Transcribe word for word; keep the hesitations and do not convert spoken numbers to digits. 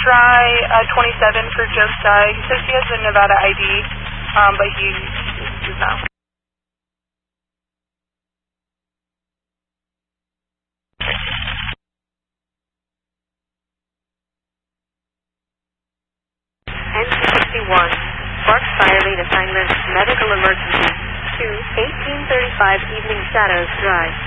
try uh, twenty-seven for Josiah. He says he has a Nevada I D, um, but he is not. N C sixty-one, Sparks Fire Lead Assignment, Medical Emergency, to eighteen thirty-five Evening Shadows Drive.